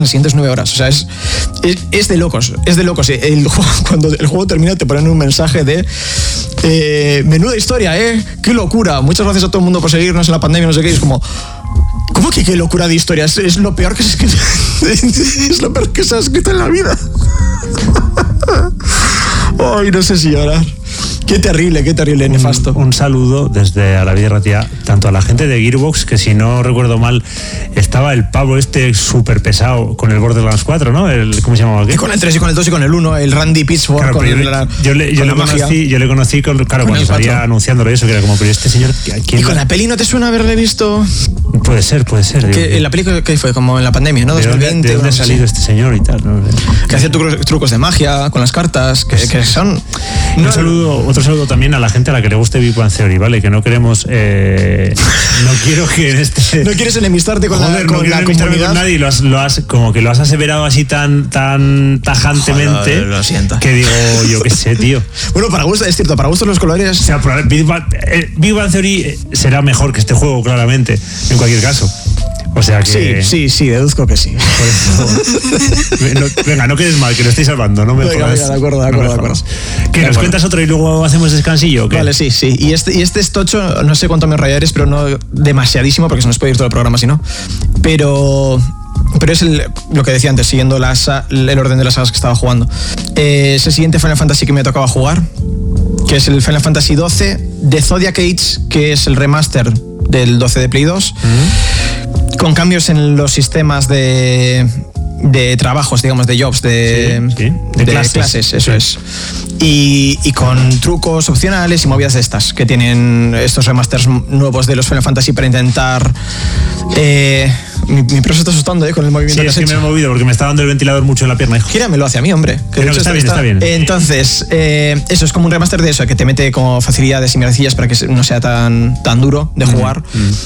las siguientes 9 horas. O sea, es de locos. Es de locos. Cuando el juego termina te ponen un mensaje de menuda historia, qué locura. Muchas gracias a todo el mundo por seguirnos en la pandemia, no sé qué. Y es como, ¿cómo que qué locura de historia? Es lo peor que se ha escrito. Es lo peor que se ha escrito en la vida. Ay, no sé si llorar. Qué terrible, nefasto. Un saludo desde A la Vida Ratia, tanto a la gente de Gearbox, que si no recuerdo mal, estaba el pavo súper pesado con el Borderlands 4, ¿no? ¿Cómo se llamaba? Y con el 3 y con el 2 y con el 1, el Randy Pitchford, claro, con yo le conocí cuando salía anunciándolo eso, que era como, pero este señor... ¿Y con la peli no te suena haberle visto? Puede ser. Que en la película que fue como en la pandemia, ¿no? 2020. ¿De dónde ha salido este señor y tal? ¿No? Que hacía trucos de magia con las cartas, que son... Otro saludo también a la gente a la que le guste Big Bang Theory, ¿vale? Que no queremos... no quiero que en este... No quieres enemistarte con la comunidad. Con nadie, lo has aseverado así tan tajantemente. Joder, lo siento. Que digo, yo qué sé, tío. Bueno, es cierto, para gustos los colores... O sea, Big Bang Theory será mejor que este juego, claramente, en cualquier caso. O sea que... Sí, deduzco que sí. Venga, no quedes mal, que lo estoy salvando, no me jodas. Venga, de acuerdo. ¿Qué, nos cuentas otro y luego hacemos descansillo? ¿Qué? Vale, sí. Y este es tocho, no sé cuánto me enrollaréis, pero no demasiadísimo, porque se nos puede ir todo el programa si no. Pero es lo que decía antes, siguiendo el orden de las sagas que estaba jugando. Es el siguiente Final Fantasy que me tocaba jugar, que es el Final Fantasy XII de Zodiac Age, que es el remaster del 12 de Play 2, con cambios en los sistemas de trabajos, digamos, de jobs, de clases, eso es. Y con trucos opcionales y movidas de estas, que tienen estos remasters nuevos de los Final Fantasy para intentar... Mi pro se está asustando con el movimiento. Sí, es que me he movido porque me está dando el ventilador mucho en la pierna, hijo. Gíramelo hacia mí, hombre. Que está bien. Entonces, eso es como un remaster de eso, que te mete como facilidades y mierdecillas para que no sea tan duro de jugar.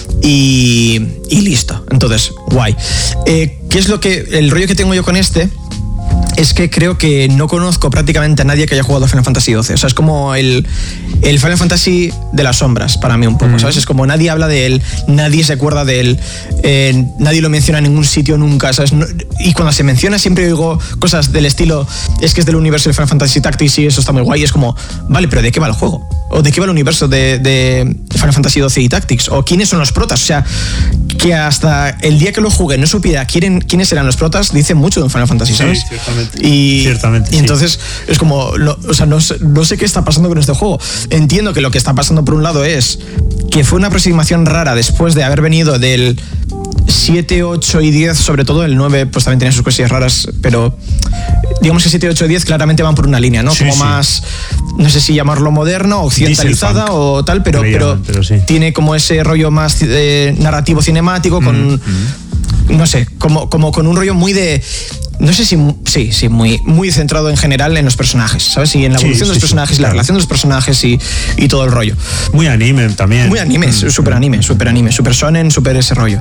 Y listo. Entonces, guay. ¿Qué es el rollo que tengo yo con este? Es que creo que no conozco prácticamente a nadie que haya jugado Final Fantasy XII. O sea, es como el Final Fantasy de las sombras, para mí un poco, ¿sabes? Es como nadie habla de él, nadie se acuerda de él, nadie lo menciona en ningún sitio nunca, ¿sabes? Y cuando se menciona siempre digo cosas del estilo, es que es del universo de Final Fantasy Tactics y eso está muy guay. Es como, vale, pero ¿de qué va el juego? ¿O de qué va el universo de Final Fantasy XII y Tactics? ¿O quiénes son los protas? O sea, que hasta el día que lo jugué no supiera quiénes eran los protas, dice mucho de un Final Fantasy, ¿sabes? Sí, ciertamente. Y entonces es como, no sé qué está pasando con este juego. Entiendo que lo que está pasando por un lado es que fue una aproximación rara después de haber venido del 7, 8 y 10, sobre todo el 9 pues también tiene sus cosillas raras, pero digamos que 7, 8 y 10 claramente van por una línea, ¿no? Como más, no sé si llamarlo moderno, occidentalizada o tal, pero sí. Tiene como ese rollo más narrativo cinemático con, no sé, como con un rollo muy de... No sé si muy centrado en general en los personajes, ¿sabes? Y en la evolución de los personajes, la relación de los personajes y todo el rollo. Muy anime también. Muy anime, súper anime, súper shonen, súper ese rollo.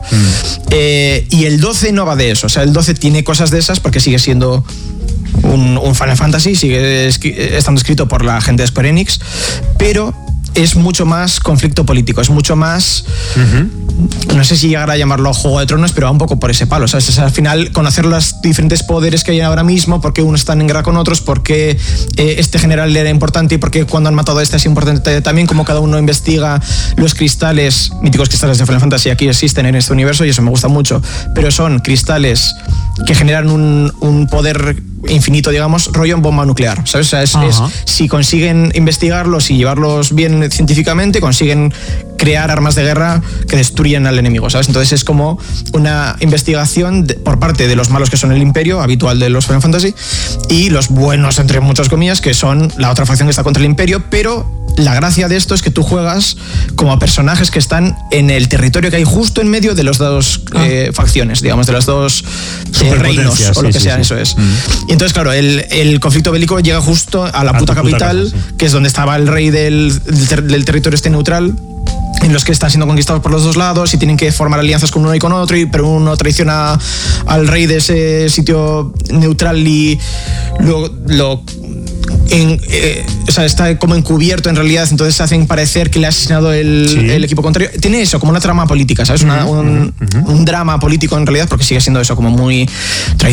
Y el 12 no va de eso, o sea, el 12 tiene cosas de esas porque sigue siendo un Final Fantasy, sigue estando escrito por la gente de Square Enix, pero es mucho más conflicto político, es mucho más... No sé si llegar a llamarlo Juego de Tronos, pero va un poco por ese palo, ¿sabes? O sea, al final conocer los diferentes poderes que hay ahora mismo, por qué unos están en guerra con otros, por qué este general era importante y por qué cuando han matado a este es importante también, cómo cada uno investiga los cristales, míticos cristales de Final Fantasy, aquí existen en este universo y eso me gusta mucho, pero son cristales que generan un poder infinito, digamos, rollo en bomba nuclear, ¿sabes? O sea, es si consiguen investigarlos y llevarlos bien científicamente, consiguen crear armas de guerra que destruyen al enemigo, ¿sabes? Entonces es como una investigación por parte de los malos que son el Imperio, habitual de los Final Fantasy, y los buenos, entre muchas comillas, que son la otra facción que está contra el Imperio, pero la gracia de esto es que tú juegas como personajes que están en el territorio que hay justo en medio de las dos facciones, digamos, de los dos reinos o lo que sea, eso es. Y entonces, claro, el conflicto bélico llega justo a la puta capital, que es donde estaba el rey del territorio este neutral, en los que están siendo conquistados por los dos lados y tienen que formar alianzas con uno y con otro, pero uno traiciona al rey de ese sitio neutral y lo o sea, está como encubierto en realidad, entonces hacen parecer que le ha asesinado el equipo contrario. Tiene eso, como una trama política, ¿sabes? Un drama político en realidad, porque sigue siendo eso, como muy